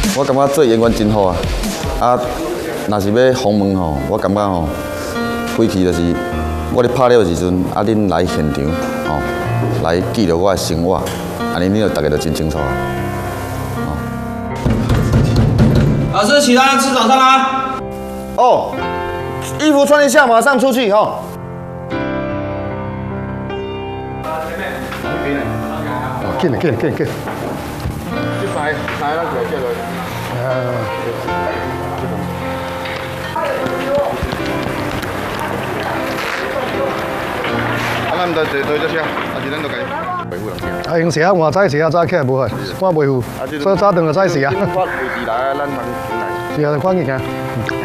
我感觉做演员真好啊！啊，若是要访问吼，我感觉吼，规期就是我咧拍了时阵，啊，恁来现场吼，来记录我的生活，安尼恁就大家就真清楚啊。 老师，起来吃早餐啦！ 哦，衣服穿一下，马上出去哈。哦，紧紧。 这排咱就叫做。咱唔得坐这车，还是咱就家维护人家。 用车换早车早起来无害，我维护，所以早顿就早时啊。 发位置来，咱通进来。 是啊，赶紧行。